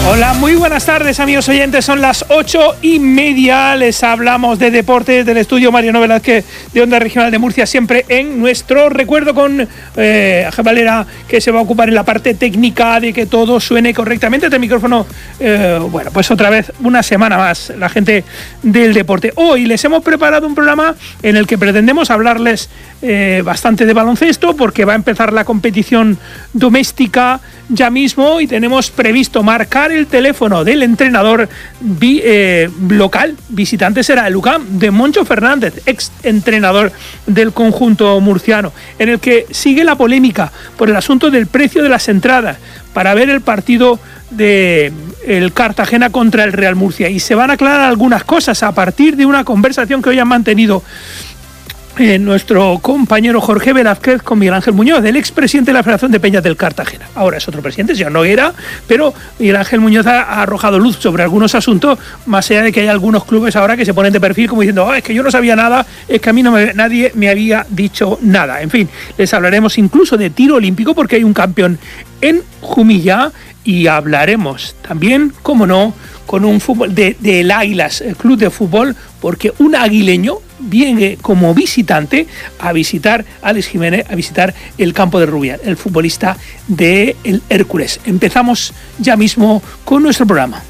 Hola, muy buenas tardes, amigos oyentes. Son las 8:30. Les hablamos de deportes del estudio Mariano Velázquez de Onda Regional de Murcia, siempre en nuestro recuerdo con Ángel Valera, que se va a ocupar en la parte técnica de que todo suene correctamente. Este micrófono, bueno, pues otra vez una semana más, la gente del deporte. Hoy les hemos preparado un programa en el que pretendemos hablarles bastante de baloncesto, porque va a empezar la competición doméstica ya mismo y tenemos previsto marcar el teléfono del entrenador local. Visitante será el UCAM de Moncho Fernández, ex entrenador del conjunto murciano, en el que sigue la polémica por el asunto del precio de las entradas para ver el partido de el Cartagena contra el Real Murcia, y se van a aclarar algunas cosas a partir de una conversación que hoy han mantenido nuestro compañero Jorge Velázquez con Miguel Ángel Muñoz, el expresidente de la Federación de Peñas del Cartagena. Ahora es otro presidente, señor Noguera, pero Miguel Ángel Muñoz ha arrojado luz sobre algunos asuntos, más allá de que hay algunos clubes ahora que se ponen de perfil como diciendo, es que yo no sabía nada, es que a mí nadie me había dicho nada. En fin, les hablaremos incluso de tiro olímpico, porque hay un campeón en Jumilla, y hablaremos también, como no, con un fútbol del Águilas, el club de fútbol, porque un aguileño viene como visitante a visitar, Alex Jiménez, a visitar el campo de Rubial, el futbolista del Hércules. Empezamos ya mismo con nuestro programa.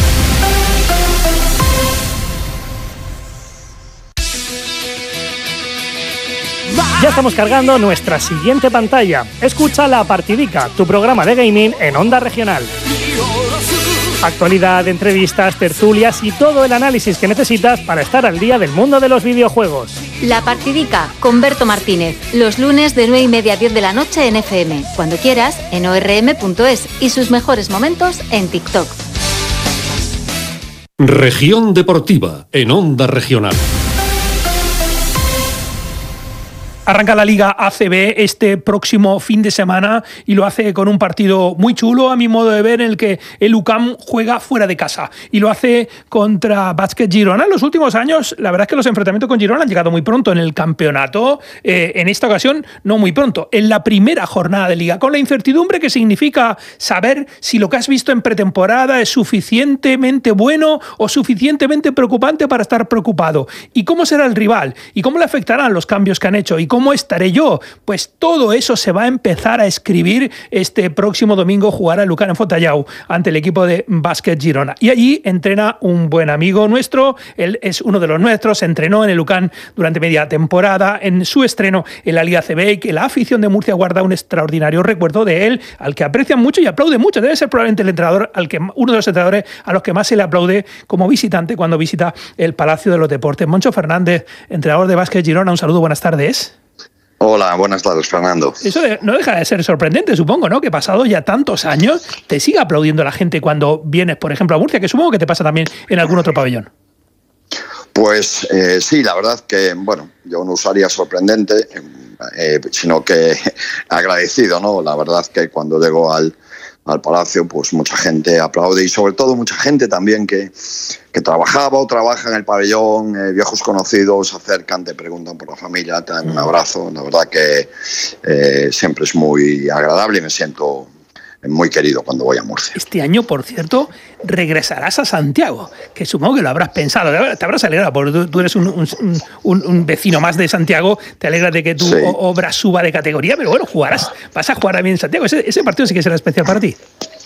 Ya estamos cargando nuestra siguiente pantalla. Escucha La Partidica, tu programa de gaming en Onda Regional. Actualidad, entrevistas, tertulias y todo el análisis que necesitas para estar al día del mundo de los videojuegos. La Partidica con Berto Martínez, los lunes de 9:30 a 10 de la noche en FM, cuando quieras en orm.es, y sus mejores momentos en TikTok. Región Deportiva en Onda Regional. Arranca la Liga ACB este próximo fin de semana y lo hace con un partido muy chulo, a mi modo de ver, en el que el UCAM juega fuera de casa y lo hace contra Básquet Girona. En los últimos años, la verdad es que los enfrentamientos con Girona han llegado muy pronto en el campeonato. En esta ocasión, no muy pronto, en la primera jornada de Liga, con la incertidumbre que significa saber si lo que has visto en pretemporada es suficientemente bueno o suficientemente preocupante para estar preocupado. ¿Y cómo será el rival? ¿Y cómo le afectarán los cambios que han hecho? ¿Y cómo estaré yo? Pues todo eso se va a empezar a escribir este próximo domingo. Jugará el UCAM en Fontallao ante el equipo de Básquet Girona. Y allí entrena un buen amigo nuestro, él es uno de los nuestros, entrenó en el UCAM durante media temporada, en su estreno en la Liga CB, y que la afición de Murcia guarda un extraordinario recuerdo de él, al que aprecian mucho y aplaude mucho. Debe ser probablemente el entrenador, uno de los entrenadores a los que más se le aplaude como visitante cuando visita el Palacio de los Deportes. Moncho Fernández, entrenador de Básquet Girona, un saludo, buenas tardes. Hola, buenas tardes, Fernando. Eso no deja de ser sorprendente, supongo, ¿no? Que pasado ya tantos años te siga aplaudiendo la gente cuando vienes, por ejemplo, a Murcia, que supongo que te pasa también en algún otro pabellón. Pues sí, la verdad que, bueno, yo no usaría sorprendente, sino que agradecido, ¿no? La verdad que cuando llego al Palacio, pues mucha gente aplaude, y sobre todo mucha gente también que trabajaba o trabaja en el pabellón, viejos conocidos, se acercan, te preguntan por la familia, te dan un abrazo. La verdad que siempre es muy agradable y me siento muy querido cuando voy a Murcia. Este año, por cierto, regresarás a Santiago, que supongo que lo habrás pensado, te habrás alegrado, porque tú eres un vecino más de Santiago, te alegras de que tu obra suba de categoría, pero bueno, vas a jugar también en Santiago. Ese partido sí que será especial para ti.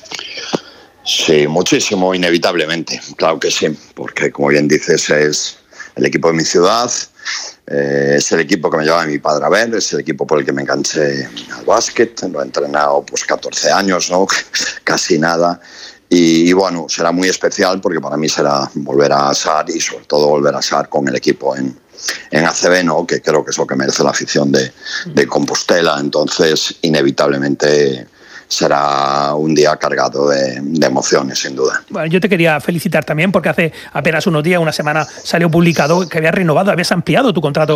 Sí, muchísimo, inevitablemente, claro que sí, porque como bien dices, es el equipo de mi ciudad, es el equipo que me llevaba mi padre a ver, es el equipo por el que me enganché al básquet, lo he entrenado pues 14 años, ¿no? Casi nada, y bueno, será muy especial porque para mí será volver a SAR, y sobre todo volver a SAR con el equipo en ACB, ¿no? Que creo que es lo que merece la afición de Compostela. Entonces inevitablemente será un día cargado de emociones, sin duda. Bueno, yo te quería felicitar también, porque hace apenas unos días, una semana, salió publicado que habías ampliado tu contrato